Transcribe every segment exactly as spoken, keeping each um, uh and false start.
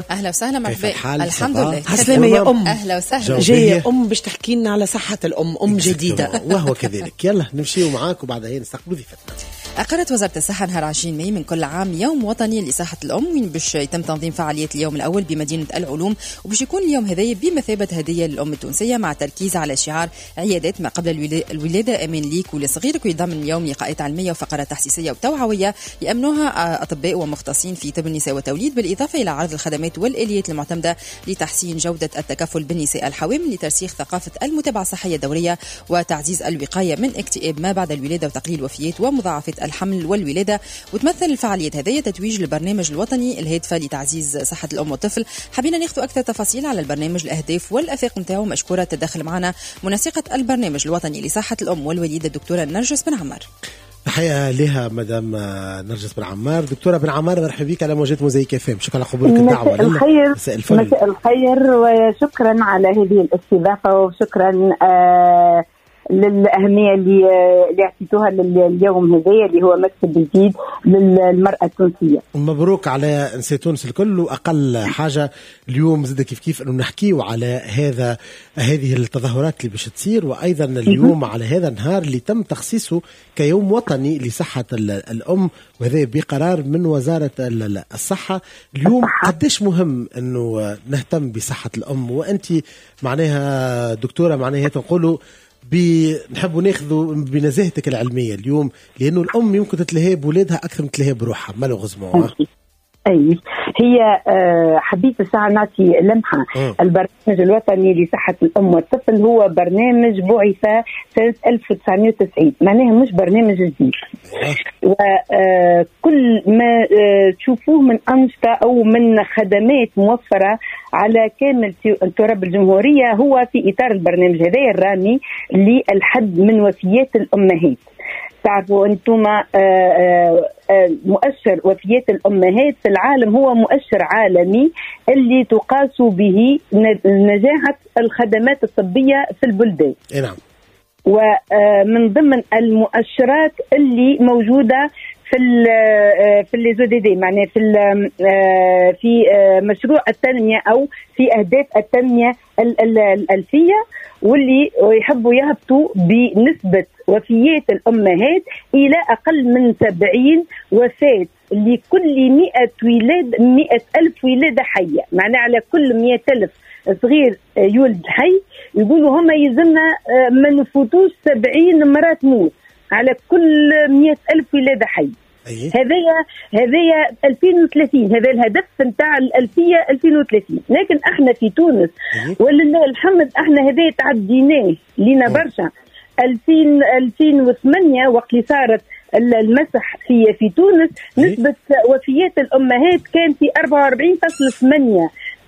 اهلا وسهلا مرحبا. الحمد لله. عسلامة يا ام. اهلا وسهلا. جايه ام باش تحكي لنا على صحه الام، ام جديده. وهو كذلك. يلا نمشيو معاك وبعدها نستقبلوا ضيفتنا. أقرت وزارة الصحة نهار عشرين ماي من كل عام يوم وطني لصحة الأم، وين باش يتم تنظيم فعاليات اليوم الأول بمدينة العلوم، وباش يكون اليوم هذايا بمثابة هدية للأم التونسية، مع تركيز على شعار عيادات ما قبل الولادة أمان ليك ولصغيرك، ويضمن اليوم لقاءات علمية وفقرات تحسيسية وتوعوية يأمنوها أطباء ومختصين في طب النساء والتوليد، بالإضافة إلى عرض الخدمات والآليات المعتمدة لتحسين جودة التكفل بالنساء الحوامل، لترسيخ ثقافة المتابعة الصحية الدورية وتعزيز الوقاية من اكتئاب ما بعد الولادة وتقليل الوفيات ومضاعفات الحمل والولادة. وتمثل الفعاليات هذه تتويج البرنامج الوطني الهادفة لتعزيز صحة الأم والطفل. حبينا ناخذ أكثر تفاصيل على البرنامج، الأهداف والأفاق نتاعو. مشكورة تدخل معنا منسقة البرنامج الوطني لصحة الأم والوليدة الدكتورة نرجس بن عمار. تحية لها مدام نرجس بن عمار. دكتورة بن عمار مرحبا بك على موجات موزايك اف ام. شكرا على قبولك الدعوة. مساء الخير. مساء الفل. مساء الخير وشكرا على هذه الاستضافة، وشكرا آه للأهمية اللي اللي اعطيتوها لليوم هذايا اللي هو مكتب جديد للمرأة التونسية. مبروك على نساء تونس الكل. وأقل حاجة اليوم زاد كيف كيف أنه نحكيو على هذا هذه التظاهرات اللي باش تصير، وأيضا اليوم على هذا النهار اللي تم تخصيصه كيوم وطني لصحة الأم، وهذا بقرار من وزارة الصحة. اليوم قديش مهم أنه نهتم بصحة الأم، وأنت معناها دكتورة معناها تنقولوا بنحبوا ناخذوا بنزاهتك العلمية اليوم، لأنه الأم يمكن تتلهي بولادها أكثر من تتلهي بروحها مالوغزمون. أي هي حبيت الساعة نعطي لمحة. م. البرنامج الوطني لصحة الأم والطفل هو برنامج بعث سنة ألف وتسعمائة وتسعين، معناها مش برنامج جديد. وكل ما تشوفوه من أنشطة أو من خدمات موفرة على كامل تراب الجمهورية هو في إطار البرنامج هذا الرامي للحد من وفيات الأمهات. تعرفوا أنتم مؤشر وفيات الأمهات في العالم هو مؤشر عالمي اللي تقاس به نجاحة الخدمات الطبية في البلدان. نعم. ومن ضمن المؤشرات اللي موجودة في ال في اللي معناه في في مشروع التنمية أو في أهداف التنمية الألفية، واللي يحبوا يهبطوا بنسبة وفيات الأمهات إلى أقل من سبعين وفاة لكل مئة ولاد مئة ألف ولادة حية. معناه على كل مئة ألف صغير يولد حي يقولوا هم يلزمنا ما نفوتوش سبعين مرة تموت على كل مئة ألف ولادة حي. هذايا هذايا ألفين وثلاثين، هذا الهدف نتاع الألفية ألفين وثلاثين. لكن احنا في تونس ولله الحمد احنا هذايا تعديناه لينا برشا. ألفين ألفين وثمانية وقت اللي صارت المسح في في تونس نسبة وفيات الأمهات كان في أربعة وأربعين فاصلة ثمانية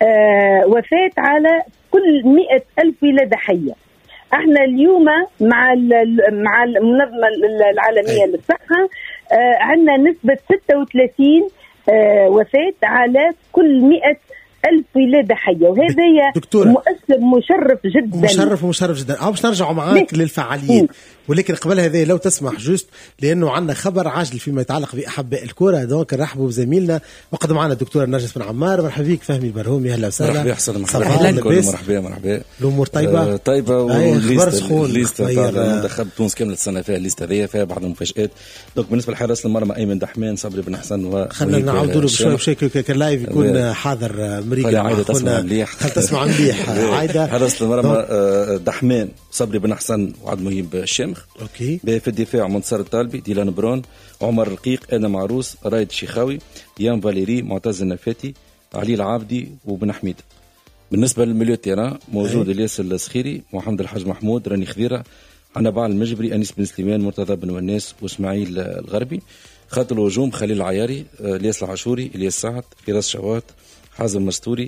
آه وفاة على كل مئة ألف ولادة حية. احنا اليوم مع مع المنظمة العالمية للصحة آه عندنا نسبة ستة وثلاثين آه وفاة على كل مئة ألف ولادة حية، وهذا مؤثر مشرف جدا. مشرف ومشرف جدا. أو باش نرجعوا معاك للفعاليات، ولكن قبل هذا لو تسمح جوست لأنه عندنا خبر عاجل فيما يتعلق بأحباء الكرة. دونك نرحبوا بزميلنا وقد معنا الدكتورة نرجس بن عمار. مرحبا بك. فهمي البرهومي أهلا وسهلا. مرحبا حسن. مرحبا مرحبا مرحبا. الأمور طيبة؟ آه طيبة. والليست تاع المنتخب تونس كاملة السنة فيها الليست هذه فيها بعض المفاجآت. دونك بالنسبة لحراس المرمى أيمن دحمان، صبري بن حسن، و خلينا نعاودوا له بشوي بشوي كان لايف يكون حاضر مريكا. عايدة تسمع مليح. هل تسمع مليح عايدة؟ حراس المرمى دحمان، صبري بن حسن وعبد المهيب الشامخ. اوكي. في الدفاع منتصر الطالبي، ديلان برون، عمر الرقيق، ادم عروس، رايد شيخاوي، يان فاليري، معتز النفاتي، علي العابدي وبن حميد. بالنسبه للميليو تيران موجود الياس السخيري، محمد الحاج محمود، راني خضيره، عنبال المجبري، انيس بن سليمان، مرتضى بن وناس، واسماعيل الغربي. خط الهجوم خليل العياري، الياس العاشوري، الياس سعد، فراس شوات، حازم مستوري،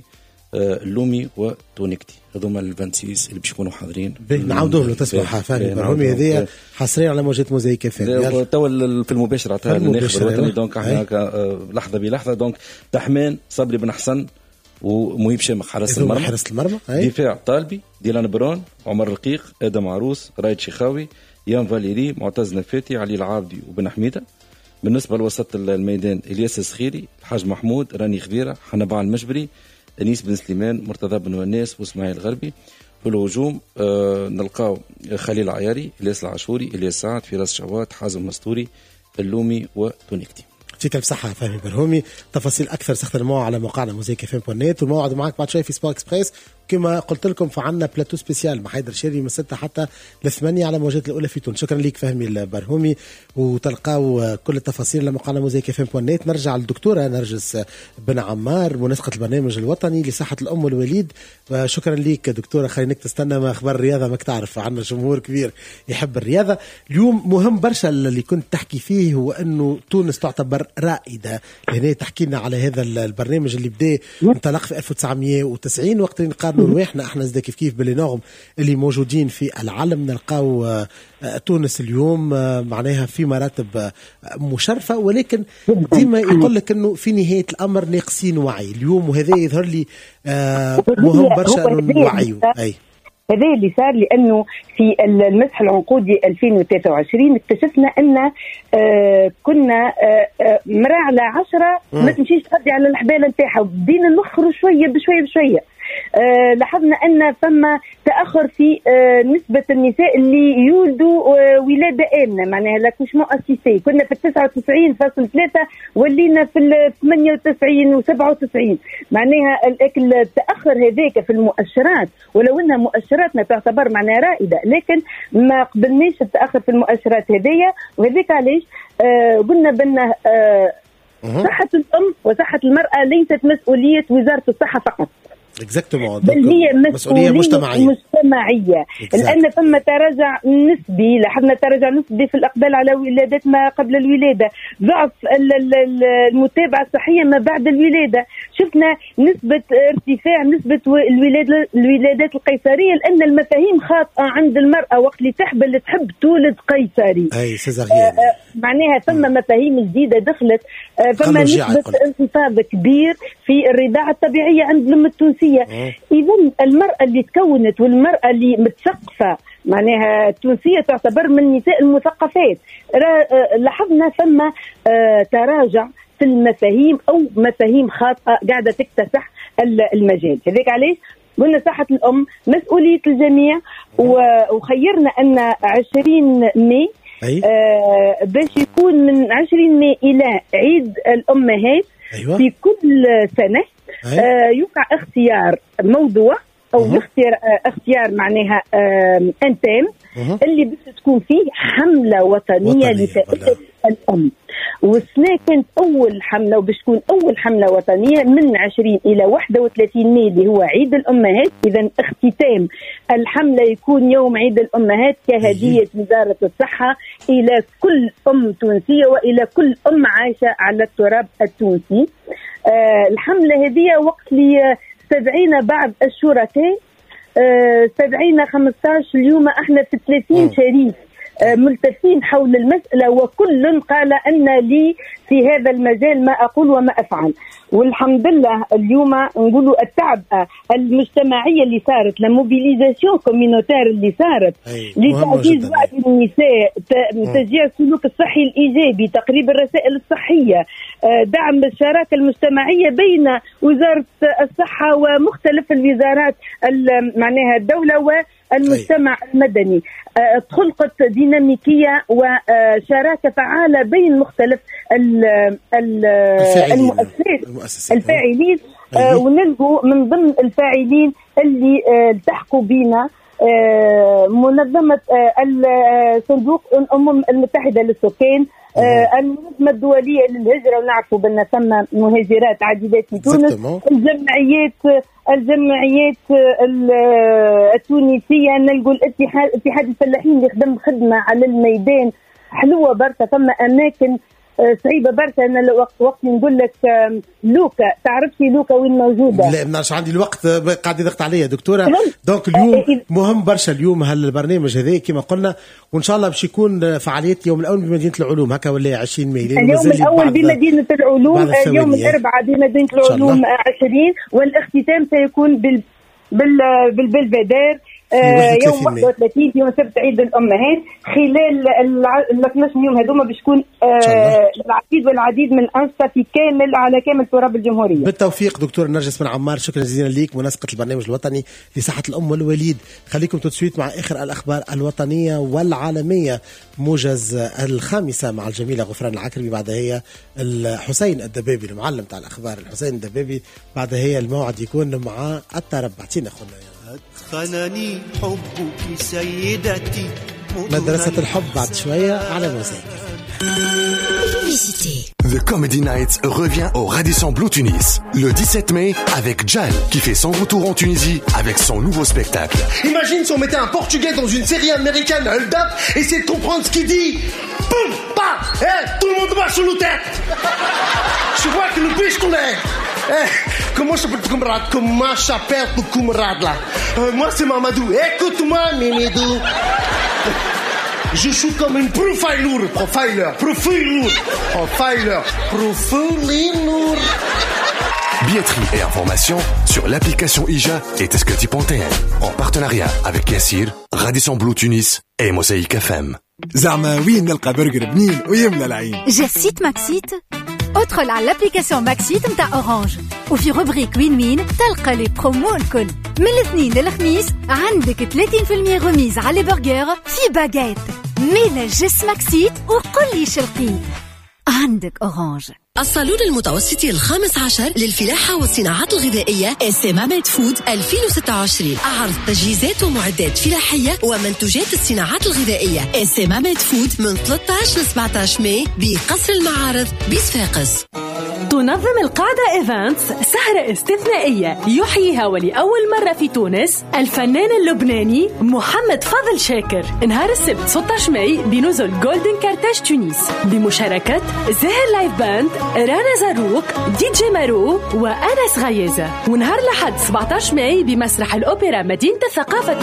اللومي وتونيكتي. هذوما الفانسيس اللي باش يكونوا حاضرين. نعاودوا له تسمح فاني برهومي هذه حصريا على موجات موزايك فان. تو في المباشر عطاها الناخب الوطني. دونك احنا لحظه بلحظه. دونك دحمان، صبري بن حسن، ومهيب شامخ حارس المرمى. حارس المرمى. دفاع طالبي، ديلان برون، عمر الرقيق، ادم عروس، رايد شيخاوي، يان فاليري، معتز نفاتي، علي العابدي وبن حميده. بالنسبه لوسط الميدان الياس السخيري، الحاج محمود، راني خضيره، حنبال المجبري، أنيس بن سليمان، مرتضى بن وناس، واسماعيل الغربي. في الهجوم آه نلقاو خليل عياري، الياس العاشوري، الياس سعد، فراس شوات، حازم مستوري، اللومي وتونيكتي. يعطيك الف صحة فهمي برهومي. تفاصيل أكثر استخدموها على موقعنا موزيك اف ام دوت نت، والموعد معك بعد شوي في سبور اكسبريس. كما قلت لكم فعنا بلاتو سبيسيال مع حيدر شيري من ستة حتى لثمانية على موجات الأولى في تونس. شكرا ليك فهمي البرهومي، وتلقاو كل التفاصيل على موقعنا موزيك اف ام دوت نت. نرجع للدكتورة نرجس بن عمار، منسقة البرنامج الوطني لصحة الأم والوليد. شكرا ليك دكتورة، خلينك تستنى ما أخبار الرياضة، ماك تعرف عنا جمهور كبير يحب الرياضة. اليوم مهم برشا اللي كنت تحكي فيه هو أنه تونس تعتبر رائدة. هنا تحكي لنا على هذا البرنامج اللي بدأ انطلق في ألف وتسعمية وتسعين، وقت اللي نقارنوا رواحنا احنا زي كيف كيف بالنغم اللي موجودين في العالم نلقاو تونس اليوم معناها في مراتب مشرفة، ولكن ديما يقول لك انه في نهاية الامر ناقصين وعي اليوم، وهذا يظهر لي مهم برشا انه نوعيوا. اي هذا اللي صار، لأنه في المسح العنقودي ألفين وثلاثة وعشرين اكتشفنا أن آه كنا آه مرأة على عشرة ما تمشيش تقضي على الحبالة نتاعها، بدينا نخرج شوية بشوية بشوية. آه لاحظنا أن فما تأخر في آه نسبة النساء اللي يولدوا آه ولادة آمنة، معناها لاكوشمون أسيستي. كنا في تسعة وتسعين فاصلة ثلاثة ولينا في ثمانية وتسعين وسبعة وتسعين، معناها التأخر هذاك في المؤشرات، ولو أنها مؤشراتنا تعتبر معناها رائدة، لكن ما قبلناش التأخر في المؤشرات هذية. وهذيك علاش آه قلنا بأن آه صحة الأم وصحة المرأة ليست مسؤولية وزارة الصحة فقط، بل هي مسؤولية مجتمعية, مجتمعية. لأن ثم تراجع نسبي، لاحظنا تراجع نسبي في الإقبال على ولادات ما قبل الولادة، ضعف المتابعة الصحية ما بعد الولادة، شفنا نسبة ارتفاع نسبة الولادات القيصرية، لأن المفاهيم خاطئة عند المرأة وقت اللي تحبل تحب تولد قيصري، أي سيزاريان. معناها ثم مفاهيم جديدة دخلت، ثم نسبة انخفاض كبير في الرضاعة الطبيعية عند الأم التونسية. إذن المرأة اللي تكونت والمرأة اللي متثقفة معناها التونسية تعتبر من النساء المثقفات، لاحظنا ثم تراجع في المفاهيم أو مفاهيم خاطئة قاعدة تكتسح المجال. هذاك علاش قلنا صحة الأم مسؤولية الجميع، وخيرنا أن عشرين ماي آه باش يكون من عشرين ماي إلى عيد الأمهات. أيوة. في كل سنة آه يوقع اختيار موضوع أو أه. اختيار آه اختيار معناها آه أنتام أه. اللي باش تكون فيه حملة وطنية, وطنية لفائدة الأم. والسنة كانت أول حملة، وباش تكون أول حملة وطنية من عشرين إلى واحد وثلاثين ماي اللي هو عيد الأمهات. إذا اختتام الحملة يكون يوم عيد الأمهات كهدية وزارة الصحة إلى كل أم تونسية وإلى كل أم عايشة على التراب التونسي. آه الحملة هذه وقت لي استدعينا بعض الشركاء، آه استدعينا خمسة عشر، اليوم احنا في ثلاثين شريك آه ملتفين حول المسألة، وكل قال أن لي في هذا المجال ما أقول وما أفعل. والحمد لله اليوم نقولوا التعب المجتمعية اللي صارت، الموبيليزاسيون كومينوتير اللي صارت لتعزيز وعي النساء، تشجيع السلوك الصحي الإيجابي، تقريب الرسائل الصحية، دعم الشراكة المجتمعية بين وزارة الصحة ومختلف الوزارات معناها الدولة والمجتمع المدني، خلقت ديناميكية وشراكة فعالة بين مختلف المؤسسات الفاعلين. آه ونلقوا من ضمن الفاعلين اللي آه التحقوا بنا آه منظمة آه الصندوق الأمم المتحدة للسكان، آه المنظمة الدولية للهجرة، ونعرفوا بأن ثم مهاجرات عديدات في تونس، الجمعيات الجمعيات التونسية، نلقوا الاتحاد اتحاد الفلاحين اللي خدم خدمة على الميدان حلوة برشا. ثم أماكن صعيبة برشا. أنا وقت نقول لك لوكا، تعرفي لوكا وين موجودة؟ لا مناش عندي الوقت، قاعد يضغط عليا دكتورة. دونك اليوم مهم برشا اليوم هالبرنامج هذا كما قلنا، وإن شاء الله باش يكون فعاليات يوم الأول بمدينة العلوم هكا ولا عشرين ماي. اليوم الأول بمدينة العلوم، اليوم الأربعاء بمدينة العلوم عشرين، والاختتام سيكون بال بال بالبلفدار يوم واحد وثلاثين يوم سبت عيد الامهات. خلال ال اثناش يوم هذوما باش تكون العديد والعديد من الانشطه في كامل على كامل تراب الجمهوريه. بالتوفيق دكتور نرجس بن عمار، شكرا جزيلا ليك منسقه البرنامج الوطني لصحه الام والوليد. خليكم تتسويت مع اخر الاخبار الوطنيه والعالميه موجز الخامسه مع الجميله غفران العكربي، بعدها هي الحسين الدبابي المعلم تاع الاخبار الحسين الدبابي، بعدها هي الموعد يكون مع الترب. اعطينا خونا خلاني حبك سيدتي مدرسة الحب بعد شوية على موسيقى. The Comedy Night revient au Radisson Blu Tunis le dix-sept mai avec Jal qui fait son retour en Tunisie avec son nouveau spectacle. Imagine si on mettait un Portugais dans une série américaine, hold up, essayer de comprendre ce qu'il dit. Boum, bah, hey, tout le monde marche sur le tête. Je vois que le biche qu'on est. Eh, comment je peux te comprendre? Comment je s'appelle ton camarade là? euh, Moi c'est Mamadou. Écoute-moi, Mimidou. Je suis comme une profiler, profiler, profiler, profiler, profiler. Billetterie et informations sur l'application I J A et Tescati Pontaine en partenariat avec Yassir, Radisson Blu Tunis et Mosaïque F M. زعما وين نلقى برجر بنين ويملى العين؟ جسيت ماكسيت. ادخل على الابليكاسيون ماكسيت متاع اورانج وفي روبريك وين وين تلقى لي برومو الكل. من الاثنين للخميس عندك ثلاثين بالمية رميز على برجر في باجيت. ميلا جس ماكسيت وقل لي شلقي عندك اورانج. الصالون المتوسطي الخامس عشر للفلاحة والصناعات الغذائية اس ام ام فود ألفين وستة وعشرين، عرض تجهيزات ومعدات فلاحية ومنتوجات الصناعات الغذائية. اس ام ام فود من ثلاثة عشر ل سبعة عشر ماي بقصر المعارض بصفاقس. تنظم القاعدة إيفنتس سهرة استثنائية يحييها ولأول مرة في تونس الفنان اللبناني محمد فضل شاكر، نهار السبت ستة عشر ماي بنزل جولدن كارتاج تونس بمشاركة زاهر لايف باند، رانا زاروق، دي جي مارو وأنس غيازة. ونهار الأحد سبعة عشر ماي بمسرح الأوبرا مدينة الثقافة